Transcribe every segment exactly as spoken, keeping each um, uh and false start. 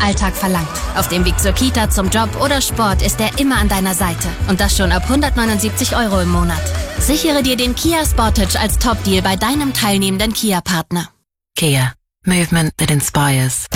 Alltag verlangt. Auf dem Weg zur Kita, zum Job oder Sport ist er immer an deiner Seite. Und das schon ab hundertneunundsiebzig Euro im Monat. Sichere dir den Kia Sportage als Top-Deal bei deinem teilnehmenden Kia-Partner. Kia. Movement that inspires.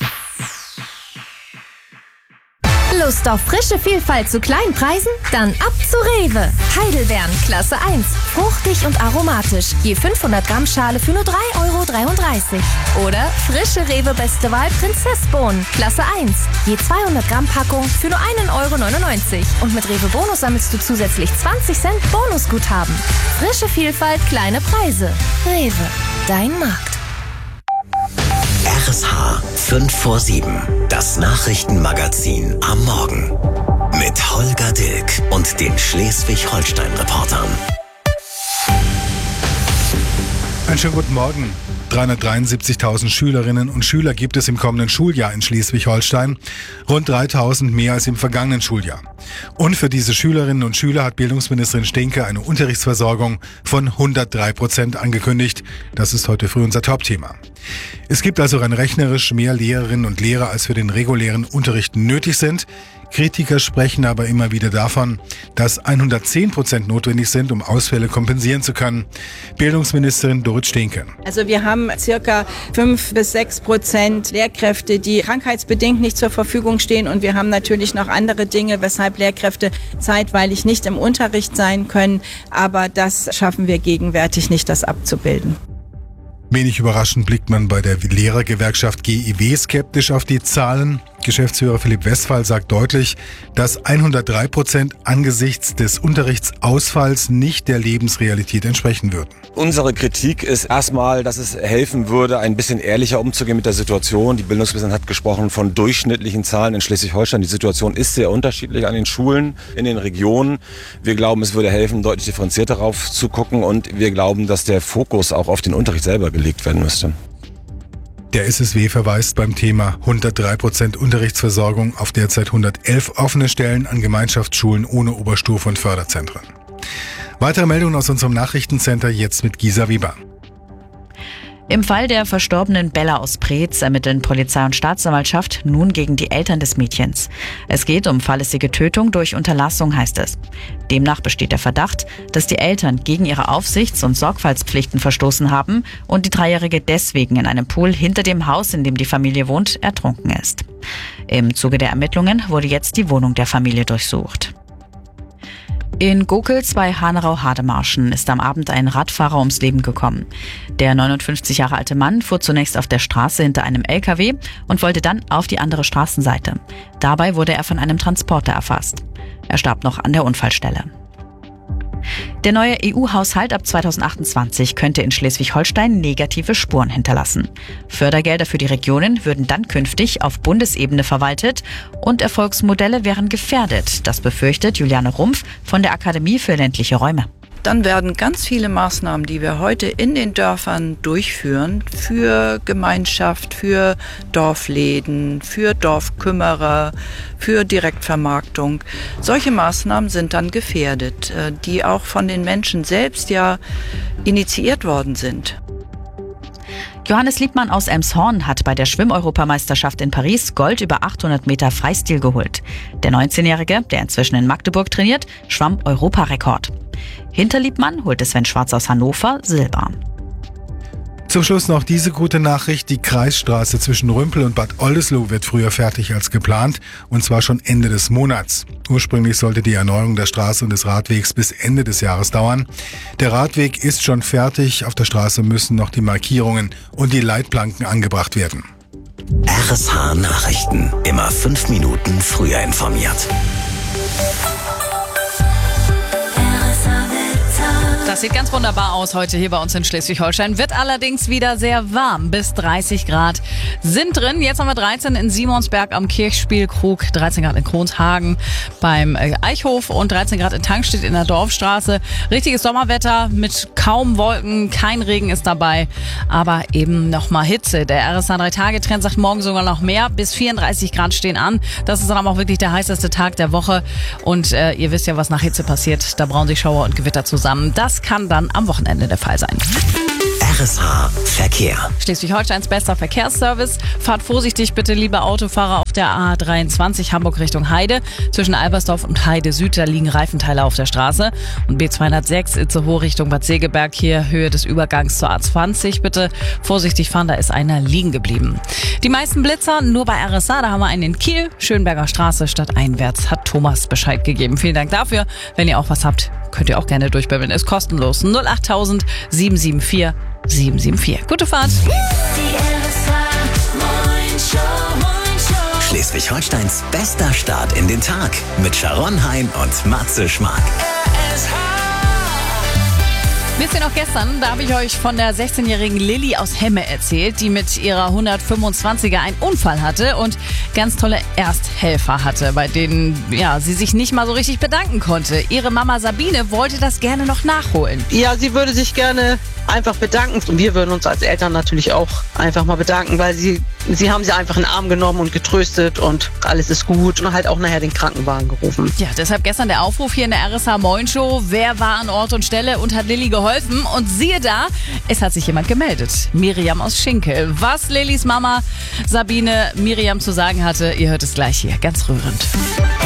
Lust auf frische Vielfalt zu kleinen Preisen? Dann ab zu Rewe. Heidelbeeren, Klasse eins. Fruchtig und aromatisch. Je fünfhundert Gramm Schale für nur drei Euro dreiunddreißig. Oder frische Rewe Beste Wahl Prinzessbohnen, Klasse eins. Je zweihundert Gramm Packung für nur ein Euro neunundneunzig. Und mit Rewe Bonus sammelst du zusätzlich zwanzig Cent Bonusguthaben. Frische Vielfalt, kleine Preise. Rewe, dein Markt. R S H fünf vor sieben, das Nachrichtenmagazin am Morgen. Mit Holger Dilk und den Schleswig-Holstein-Reportern. Einen schönen guten Morgen. dreihundertdreiundsiebzigtausend Schülerinnen und Schüler gibt es im kommenden Schuljahr in Schleswig-Holstein. Rund dreitausend mehr als im vergangenen Schuljahr. Und für diese Schülerinnen und Schüler hat Bildungsministerin Stinke eine Unterrichtsversorgung von hundertdrei Prozent angekündigt. Das ist heute früh unser Top-Thema. Es gibt also rein rechnerisch mehr Lehrerinnen und Lehrer, als für den regulären Unterricht nötig sind. Kritiker sprechen aber immer wieder davon, dass hundertzehn Prozent notwendig sind, um Ausfälle kompensieren zu können. Bildungsministerin Dorit Stinke. Also wir haben circa fünf bis sechs Prozent Lehrkräfte, die krankheitsbedingt nicht zur Verfügung stehen. Und wir haben natürlich noch andere Dinge, weshalb Lehrkräfte zeitweilig nicht im Unterricht sein können. Aber das schaffen wir gegenwärtig nicht, das abzubilden. Wenig überraschend blickt man bei der Lehrergewerkschaft G I W skeptisch auf die Zahlen. Geschäftsführer Philipp Westphal sagt deutlich, dass hundertdrei Prozent angesichts des Unterrichtsausfalls nicht der Lebensrealität entsprechen würden. Unsere Kritik ist erstmal, dass es helfen würde, ein bisschen ehrlicher umzugehen mit der Situation. Die Bildungsministerin hat gesprochen von durchschnittlichen Zahlen in Schleswig-Holstein. Die Situation ist sehr unterschiedlich an den Schulen, in den Regionen. Wir glauben, es würde helfen, deutlich differenziert darauf zu gucken. Und wir glauben, dass der Fokus auch auf den Unterricht selber gelegt werden müsste. Der S S W verweist beim Thema hundertdrei Prozent Unterrichtsversorgung auf derzeit hundertelf offene Stellen an Gemeinschaftsschulen ohne Oberstufe- und Förderzentren. Weitere Meldungen aus unserem Nachrichtencenter jetzt mit Gisa Weber. Im Fall der verstorbenen Bella aus Preetz ermitteln Polizei und Staatsanwaltschaft nun gegen die Eltern des Mädchens. Es geht um fahrlässige Tötung durch Unterlassung, heißt es. Demnach besteht der Verdacht, dass die Eltern gegen ihre Aufsichts- und Sorgfaltspflichten verstoßen haben und die Dreijährige deswegen in einem Pool hinter dem Haus, in dem die Familie wohnt, ertrunken ist. Im Zuge der Ermittlungen wurde jetzt die Wohnung der Familie durchsucht. In Gokels bei Hanerau-Hademarschen ist am Abend ein Radfahrer ums Leben gekommen. Der neunundfünfzig Jahre alte Mann fuhr zunächst auf der Straße hinter einem L K W und wollte dann auf die andere Straßenseite. Dabei wurde er von einem Transporter erfasst. Er starb noch an der Unfallstelle. Der neue E U-Haushalt ab zweitausendachtundzwanzig könnte in Schleswig-Holstein negative Spuren hinterlassen. Fördergelder für die Regionen würden dann künftig auf Bundesebene verwaltet und Erfolgsmodelle wären gefährdet. Das befürchtet Juliane Rumpf von der Akademie für ländliche Räume. Dann werden ganz viele Maßnahmen, die wir heute in den Dörfern durchführen, für Gemeinschaft, für Dorfläden, für Dorfkümmerer, für Direktvermarktung. Solche Maßnahmen sind dann gefährdet, die auch von den Menschen selbst ja initiiert worden sind. Johannes Liebmann aus Elmshorn hat bei der Schwimm-Europameisterschaft in Paris Gold über achthundert Meter Freistil geholt. Der neunzehnjährige, der inzwischen in Magdeburg trainiert, schwamm Europarekord. Hinter Liebmann holte Sven Schwarz aus Hannover Silber. Zum Schluss noch diese gute Nachricht. Die Kreisstraße zwischen Rümpel und Bad Oldesloe wird früher fertig als geplant, und zwar schon Ende des Monats. Ursprünglich sollte die Erneuerung der Straße und des Radwegs bis Ende des Jahres dauern. Der Radweg ist schon fertig. Auf der Straße müssen noch die Markierungen und die Leitplanken angebracht werden. R S H Nachrichten. Immer fünf Minuten früher informiert. Das sieht ganz wunderbar aus heute hier bei uns in Schleswig-Holstein. Wird allerdings wieder sehr warm. Bis dreißig Grad sind drin. Jetzt haben wir dreizehn in Simonsberg am Kirchspielkrug, dreizehn Grad in Kronshagen beim Eichhof und dreizehn Grad in Tankstedt in der Dorfstraße. Richtiges Sommerwetter mit kaum Wolken, kein Regen ist dabei, aber eben nochmal Hitze. Der R S H drei Tage Trend sagt morgen sogar noch mehr. Bis vierunddreißig Grad stehen an. Das ist dann auch wirklich der heißeste Tag der Woche. Und äh, ihr wisst ja, was nach Hitze passiert. Da brauen sich Schauer und Gewitter zusammen. Das kann dann am Wochenende der Fall sein. R S H Verkehr. Schleswig-Holsteins bester Verkehrsservice. Fahrt vorsichtig bitte, liebe Autofahrer. der A dreiundzwanzig Hamburg Richtung Heide. Zwischen Albersdorf und Heide Süd, da liegen Reifenteile auf der Straße. Und B zweihundertsechs Itzehoe Richtung Bad Segeberg, hier Höhe des Übergangs zur A zwanzig. Bitte vorsichtig fahren, da ist einer liegen geblieben. Die meisten Blitzer nur bei R S A, da haben wir einen in Kiel, Schönberger Straße stadteinwärts, hat Thomas Bescheid gegeben. Vielen Dank dafür. Wenn ihr auch was habt, könnt ihr auch gerne durchbimmeln. Ist kostenlos. null achttausend sieben sieben vier sieben sieben vier. Gute Fahrt. Schleswig-Holsteins bester Start in den Tag mit Sharon Hein und Matze Schmark. Wisst ihr noch gestern, da habe ich euch von der sechzehnjährigen Lilly aus Hemme erzählt, die mit ihrer hundertfünfundzwanziger einen Unfall hatte und ganz tolle Ersthelfer hatte, bei denen ja, sie sich nicht mal so richtig bedanken konnte. Ihre Mama Sabine wollte das gerne noch nachholen. Ja, sie würde sich gerne einfach bedanken und wir würden uns als Eltern natürlich auch einfach mal bedanken, weil sie, sie haben sie einfach in den Arm genommen und getröstet und alles ist gut und halt auch nachher den Krankenwagen gerufen. Ja, deshalb gestern der Aufruf hier in der R S H Moin Show, wer war an Ort und Stelle und hat Lilly geholfen? Und siehe da, es hat sich jemand gemeldet. Miriam aus Schinkel. Was Lillys Mama Sabine Miriam zu sagen hatte, ihr hört es gleich hier, ganz rührend.